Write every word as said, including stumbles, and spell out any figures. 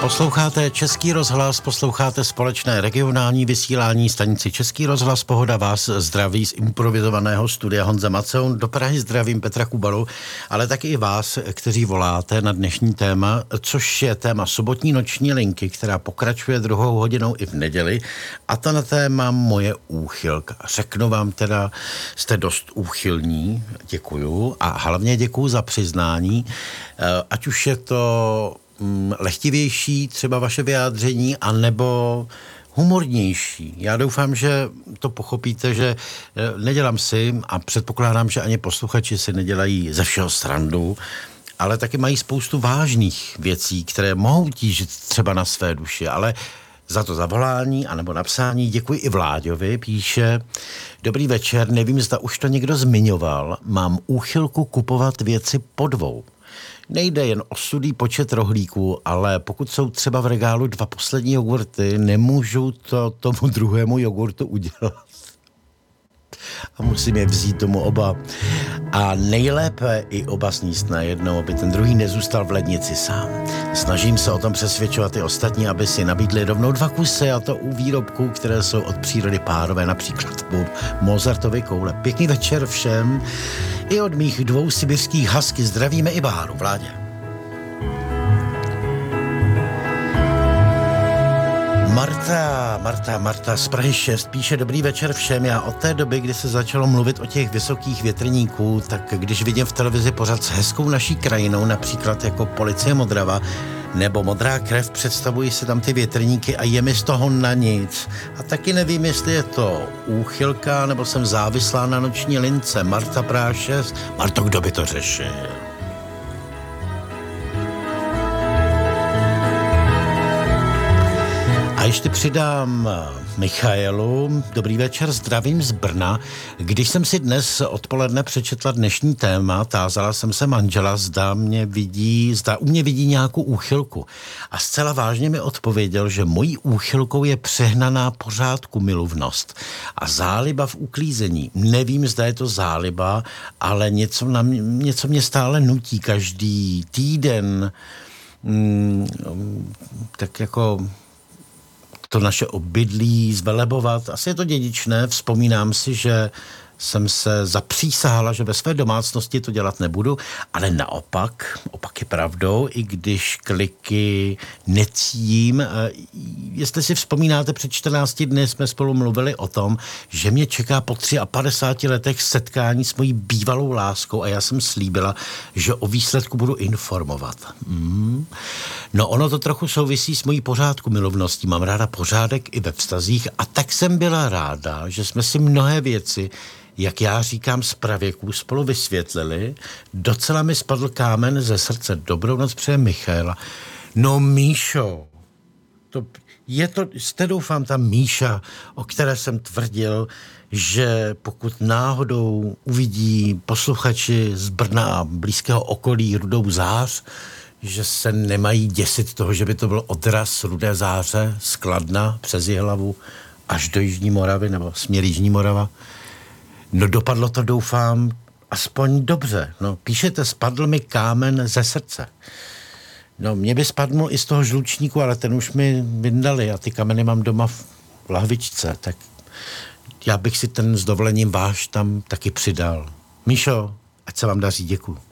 Posloucháte Český rozhlas, posloucháte společné regionální vysílání stanici Český rozhlas. Pohoda vás zdraví z improvizovaného studia Honza Macoun. Do Prahy zdravím Petra Kubalu, ale taky i vás, kteří voláte na dnešní téma, což je téma sobotní noční linky, která pokračuje druhou hodinou i v neděli. A to na téma moje úchylka. Řeknu vám teda, jste dost úchylní, děkuju. A hlavně děkuju za přiznání. Ať už je to lehtivější třeba vaše vyjádření, anebo humornější. Já doufám, že to pochopíte, že nedělám si a předpokládám, že ani posluchači si nedělají ze všeho srandu, ale taky mají spoustu vážných věcí, které mohou tížit třeba na své duši, ale za to zavolání anebo napsání děkuji i Vláďovi, píše: Dobrý večer, nevím, zda už to někdo zmiňoval, mám úchylku kupovat věci po dvou. Nejde jen o sudý počet rohlíků, ale pokud jsou třeba v regálu dva poslední jogurty, nemůžu to tomu druhému jogurtu udělat. A musím je vzít tomu oba. A nejlépe i oba sníst najednou, aby ten druhý nezůstal v lednici sám. Snažím se o tom přesvědčovat i ostatní, aby si nabídli rovnou dva kusy, a to u výrobků, které jsou od přírody párové, například u Mozartovy koule. Pěkný večer všem. I od mých dvou sibirských husky zdravíme i Báru. Vládě. Marta, Marta, Marta z Prahy šest píše: Dobrý večer všem. Já od té doby, kdy se začalo mluvit o těch vysokých větrníků, tak když vidím v televizi pořad s hezkou naší krajinou, například jako Policie Modrava nebo Modrá krev, představují se tam ty větrníky a je mi z toho na nic. A taky nevím, jestli je to úchylka, nebo jsem závislá na noční lince. Marta Praha šest. Marto, kdo by to řešil? A ještě přidám Michaelu. Dobrý večer, zdravím z Brna. Když jsem si dnes odpoledne přečetla dnešní téma, tázala jsem se manžela, zda mě vidí, zda u mě vidí nějakou úchylku. A zcela vážně mi odpověděl, že mojí úchylkou je přehnaná pořádku milovnost a záliba v uklízení. Nevím, zda je to záliba, ale něco, na mě, něco mě stále nutí každý týden. Hmm, tak jako to naše obydlí zvelebovat. Asi je to dědičné. Vzpomínám si, že jsem se zapřísahala, že ve své domácnosti to dělat nebudu, ale naopak, opak je pravdou, i když kliky necím. Jestli si vzpomínáte, před čtrnácti dny jsme spolu mluvili o tom, že mě čeká po padesáti třech letech setkání s mojí bývalou láskou a já jsem slíbila, že o výsledku budu informovat. Mm. No ono to trochu souvisí s mojí pořádku milovností. Mám ráda pořádek i ve vztazích a tak jsem byla ráda, že jsme si mnohé věci, jak já říkám, z pravěků spolu vysvětlili. Docela mi spadl kámen ze srdce. Dobrou noc přeje Michaela. No Míšo, to je to, jste doufám ta Míša, o které jsem tvrdil, že pokud náhodou uvidí posluchači z Brna a blízkého okolí Rudou zář, že se nemají děsit toho, že by to byl odraz Rudé záře z Kladna přes Jihlavu až do Jižní Moravy nebo směr Jižní Morava. No dopadlo to, doufám, aspoň dobře. No, píšete, spadl mi kámen ze srdce. No, mě by spadl i z toho žlučníku, ale ten už mi vyndali a ty kameny mám doma v lahvičce, tak já bych si ten s dovolením váš tam taky přidal. Míšo, ať se vám daří, děkuju.